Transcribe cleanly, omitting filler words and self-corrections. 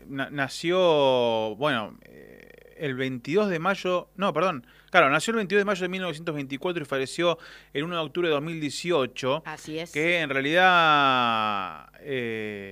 nació, bueno, el 22 de mayo, no, perdón, claro, nació el 22 de mayo de 1924 y falleció el 1 de octubre de 2018, Así es. que en realidad